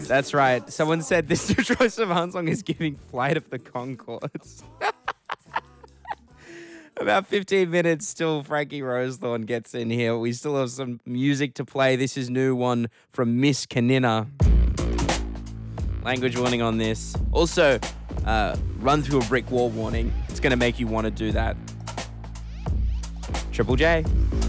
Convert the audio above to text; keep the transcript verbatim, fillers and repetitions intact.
That's right. Someone said this Troye Sivan song is giving Flight of the Conchords. About fifteen minutes till Frankie Rosethorn gets in here. We still have some music to play. This is new one from Miss Kanina. Language warning on this. Also, uh, run through a brick wall warning. It's going to make you want to do that. Triple J.